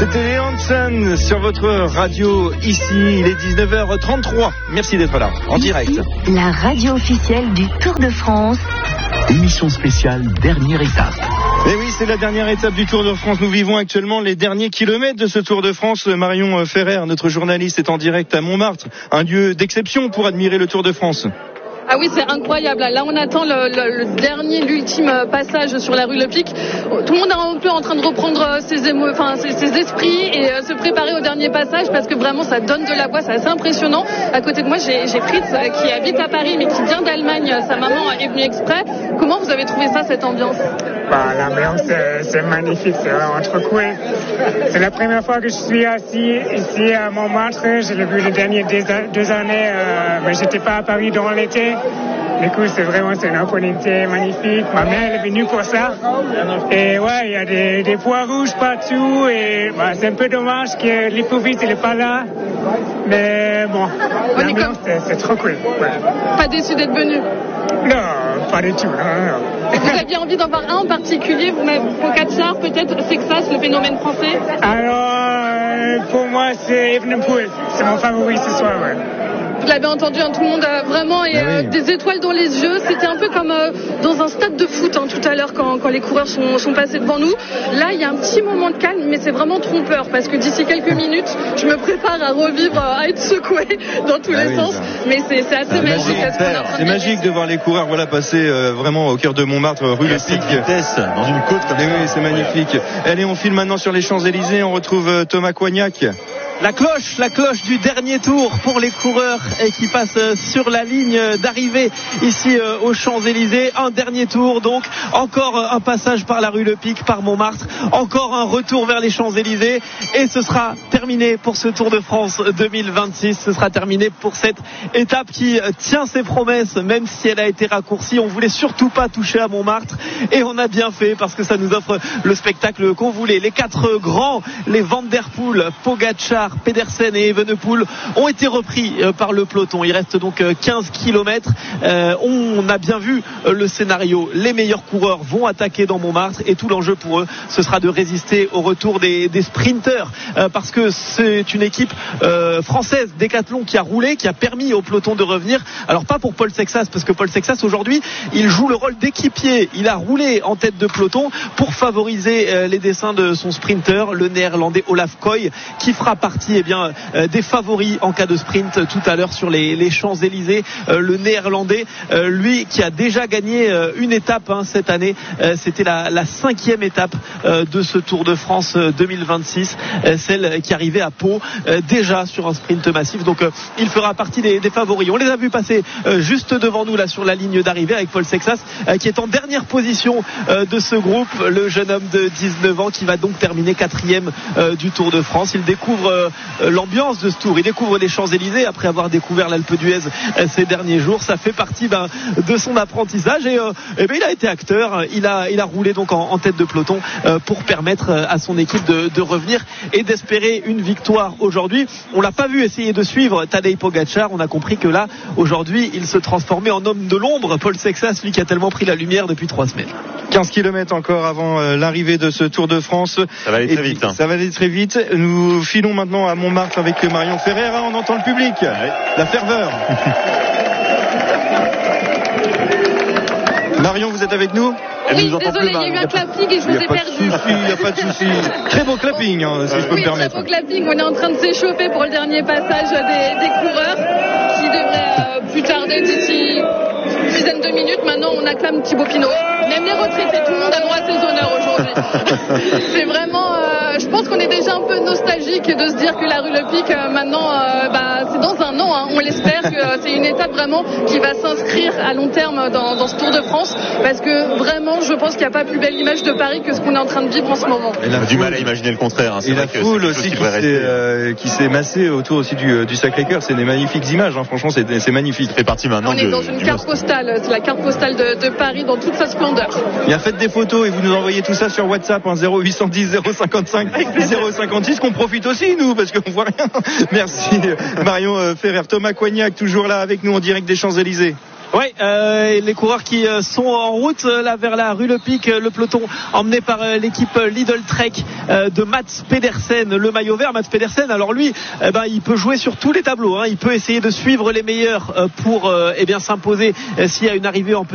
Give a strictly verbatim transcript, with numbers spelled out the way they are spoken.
C'était les Hanson sur votre radio ici. Il est dix-neuf heures trente-trois. Merci d'être là, en direct. La radio officielle du Tour de France. Émission spéciale, dernière étape. Et oui, c'est la dernière étape du Tour de France. Nous vivons actuellement les derniers kilomètres de ce Tour de France. Marion Ferrer, notre journaliste, est en direct à Montmartre, un lieu d'exception pour admirer le Tour de France. Ah oui, c'est incroyable. Là, on attend le, le, le dernier, l'ultime passage sur la rue Le Pic. Tout le monde est un peu en train de reprendre ses, émo... enfin, ses, ses esprits et euh, se préparer au dernier passage parce que vraiment, ça donne de la voix. C'est assez impressionnant. À côté de moi, j'ai, j'ai Fritz euh, qui habite à Paris mais qui vient d'Allemagne. Sa maman est venue exprès. Comment vous avez trouvé ça, cette ambiance ? Bah, l'ambiance, c'est, c'est magnifique. C'est vraiment trop cool. C'est la première fois que je suis assis ici à Montmartre. Je l'ai vu les dernières deux, deux années, euh, mais j'étais pas à Paris durant l'été. Du coup, c'est vraiment c'est une opportunité magnifique. Ma mère est venue pour ça. Et ouais, il y a des, des poids rouges partout. Et bah, c'est un peu dommage que l'hypovite n'est pas là. Mais bon, l'ambiance, c'est, c'est trop cool. Ouais. Pas déçu d'être venu ? Non, pas du tout. Non, non. Vous aviez envie d'en voir un en particulier, vous m'avez Pogacar, peut-être Sexas, le phénomène français ? Alors, euh, pour moi, c'est Evenepoel. C'est mon favori ce soir, ouais. Vous l'avez entendu, hein, tout le monde a vraiment et, euh, oui. des étoiles dans les yeux. C'était un peu comme euh, dans un stade de foot hein, tout à l'heure quand, quand les coureurs sont, sont passés devant nous. Là, il y a un petit moment de calme, mais c'est vraiment trompeur parce que d'ici quelques minutes, je me prépare à revivre, à être secoué dans tous ah les oui, sens. Ça. Mais c'est, c'est assez ah, magique. C'est, c'est magique de voir les coureurs voilà, passer euh, vraiment au cœur de Montmartre, rue Le Pic. Dans une côte comme ça. Oui, c'est magnifique. Allez, on file maintenant sur les Champs-Élysées. On retrouve euh, Thomas Coignac. La cloche, la cloche du dernier tour pour les coureurs et qui passent sur la ligne d'arrivée ici aux Champs-Élysées. Un dernier tour donc, encore un passage par la rue Le Pic, par Montmartre, encore un retour vers les Champs-Élysées et ce sera terminé pour ce Tour de France deux mille vingt-six. Ce sera terminé pour cette étape qui tient ses promesses même si elle a été raccourcie. On voulait surtout pas toucher à Montmartre et on a bien fait parce que ça nous offre le spectacle qu'on voulait. Les quatre grands, les Van der Poel, Pogacar, Pedersen et Evenepoel ont été repris par le peloton. Il reste donc quinze kilomètres. Euh, on a bien vu le scénario. Les meilleurs coureurs vont attaquer dans Montmartre et tout l'enjeu pour eux, ce sera de résister au retour des, des sprinteurs euh, parce que c'est une équipe euh, française, Decathlon, qui a roulé, qui a permis au peloton de revenir. Alors pas pour Paul Sexas parce que Paul Sexas aujourd'hui, il joue le rôle d'équipier. Il a roulé en tête de peloton pour favoriser euh, les dessins de son sprinter, le néerlandais Olaf Koy, qui fera partie eh bien, euh, des favoris en cas de sprint tout à l'heure sur les, les Champs-Élysées. Euh, le néerlandais, euh, lui qui a déjà gagné euh, une étape hein, cette année, euh, c'était la, la cinquième étape euh, de ce Tour de France euh, deux mille vingt-six, euh, celle qui arrivait à Pau, euh, déjà sur un sprint massif. Donc euh, il fera partie des, des favoris. On les a vus passer euh, juste devant nous là sur la ligne d'arrivée avec Paul Sexas euh, qui est en dernière position euh, de ce groupe, le jeune homme de dix-neuf ans qui va donc terminer quatrième euh, du Tour de France. Il découvre euh, l'ambiance de ce tour, il découvre les Champs-Élysées après avoir découvert l'Alpe d'Huez ces derniers jours. Ça fait partie ben, de son apprentissage et, euh, et ben, il a été acteur, il a, il a roulé donc en, en tête de peloton euh, pour permettre à son équipe de, de revenir et d'espérer une victoire aujourd'hui. On l'a pas vu essayer de suivre Tadej Pogacar, on a compris que là aujourd'hui il se transformait en homme de l'ombre, Paul Sexas, lui qui a tellement pris la lumière depuis trois semaines. quinze kilomètres encore avant euh, l'arrivée de ce Tour de France. Ça va aller très vite. Hein. Ça va aller très vite. Nous filons maintenant à Montmartre avec Marion Ferrer. Hein, on entend le public. Ouais. La ferveur. Marion, vous êtes avec nous ? Oui, désolé, il y a eu un clapping et je vous ai perdu. Il n'y a pas de souci. Très beau clapping, hein, si je peux oui, me permettre. Très beau clapping. On est en train de s'échauffer pour le dernier passage des, des coureurs qui devrait euh, plus tarder d'ici une dizaine de minutes. Maintenant, on acclame Thibaut Pinot. Même les retraités, tout le monde a droit à ses honneurs aujourd'hui. C'est vraiment... Euh, je pense qu'on est déjà un peu nostalgique de se dire que la rue Le Pic, euh, maintenant, euh, bah, c'est dans un an. Hein, on l'espère que euh, c'est une étape vraiment qui va s'inscrire à long terme dans, dans ce Tour de France. Parce que vraiment, je pense qu'il n'y a pas plus belle image de Paris que ce qu'on est en train de vivre en ce moment. On a du mal à imaginer le contraire. Hein. Et la foule aussi qui, qui, s'est, euh, qui s'est massée autour aussi du, du Sacré-Cœur. C'est des magnifiques images. Hein. Franchement, c'est, c'est magnifique. Ça fait partie maintenant. On est de, dans une carte postale. C'est la carte postale de, de Paris dans toute sa splendeur. Bien, faites des photos et vous nous envoyez tout ça sur WhatsApp, hein, zéro huit cent dix zéro cinquante-cinq zéro cinquante-six, qu'on profite aussi, nous, parce qu'on voit rien. Merci, Marion Ferrer. Thomas Coignac, toujours là avec nous en direct des Champs-Élysées. Oui, euh, les coureurs qui euh, sont en route euh, là vers la rue Le Pic, euh, le peloton emmené par euh, l'équipe Lidl Trek euh, de Mats Pedersen, le maillot vert. Mats Pedersen, alors lui, eh ben, il peut jouer sur tous les tableaux, hein. Il peut essayer de suivre les meilleurs euh, pour euh, eh bien s'imposer euh, s'il y a une arrivée en